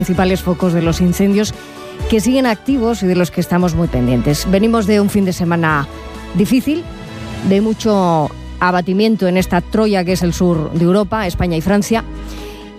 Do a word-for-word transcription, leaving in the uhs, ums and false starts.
principales focos de los incendios que siguen activos y de los que estamos muy pendientes. Venimos de un fin de semana difícil, de mucho abatimiento en esta Troya que es el sur de Europa, España y Francia,